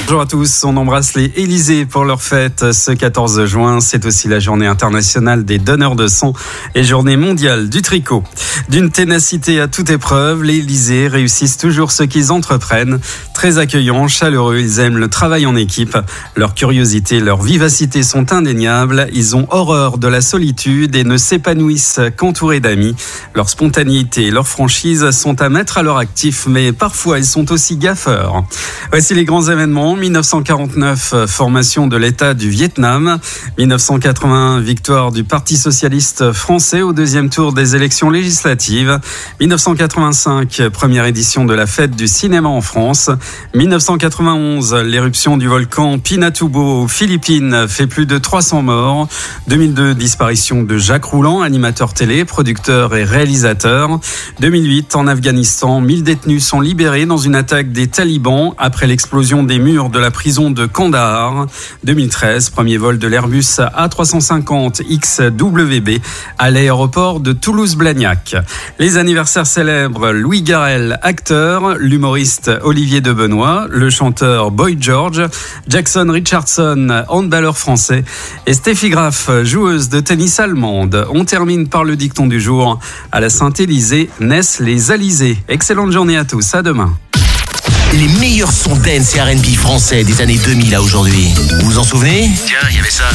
Bonjour à tous, on embrasse les Élysées pour leur fête ce 14 juin. C'est aussi la journée internationale des donneurs de sang et journée mondiale du tricot. D'une ténacité à toute épreuve, les Élysées réussissent toujours ce qu'ils entreprennent. Très accueillants, chaleureux, ils aiment le travail en équipe. Leur curiosité, leur vivacité sont indéniables. Ils ont horreur de la solitude et ne s'épanouissent qu'entourés d'amis. Leur spontanéité et leur franchise sont à mettre à leur actif, mais parfois ils sont aussi gaffeurs. Voici les grands événements. 1949, formation de l'État du Vietnam. 1981, victoire du Parti socialiste français au deuxième tour des élections législatives. 1985, première édition de la fête du cinéma en France. 1991, l'éruption du volcan Pinatubo aux Philippines fait plus de 300 morts. 2002, disparition de Jacques Rouland, animateur télé, producteur et réalisateur. 2008, en Afghanistan, 1000 détenus sont libérés dans une attaque des talibans après l'explosion des murs de la prison de Kandahar. 2013, premier vol de l'Airbus A350 XWB à l'aéroport de Toulouse-Blagnac. Les anniversaires célèbres: Louis Garrel, acteur, l'humoriste Olivier Debenoît, le chanteur Boy George, Jackson Richardson, handballeur français, et Steffi Graf, joueuse de tennis allemande. On termine par le dicton du jour. À la Saint-Élysée naissent les Alizés. Excellente journée à tous, à demain. Les meilleurs sons dance et R&B français des années 2000 à aujourd'hui. Vous vous en souvenez ? Tiens, il y avait ça.